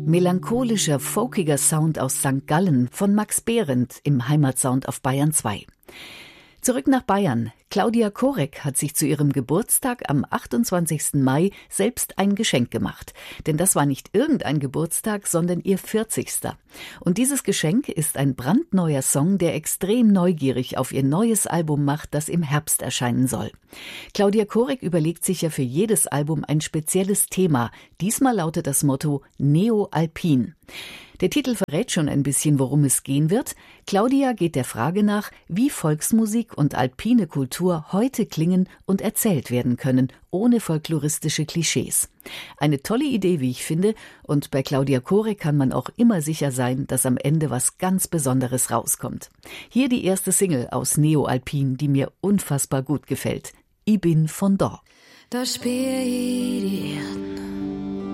Melancholischer, folkiger Sound aus St. Gallen von Max Behrendt im Heimatsound auf Bayern 2. Zurück nach Bayern. Claudia Korek hat sich zu ihrem Geburtstag am 28. Mai selbst ein Geschenk gemacht. Denn das war nicht irgendein Geburtstag, sondern ihr 40. Und dieses Geschenk ist ein brandneuer Song, der extrem neugierig auf ihr neues Album macht, das im Herbst erscheinen soll. Claudia Korek überlegt sich ja für jedes Album ein spezielles Thema. Diesmal lautet das Motto Neo-Alpin. Der Titel verrät schon ein bisschen, worum es gehen wird. Claudia geht der Frage nach, wie Volksmusik und alpine Kultur heute klingen und erzählt werden können, ohne folkloristische Klischees. Eine tolle Idee, wie ich finde, und bei Claudia Korek kann man auch immer sicher sein, dass am Ende was ganz Besonderes rauskommt. Hier die erste Single aus Neo-Alpin, die mir unfassbar gut gefällt. Ich bin von da. Da spiel ich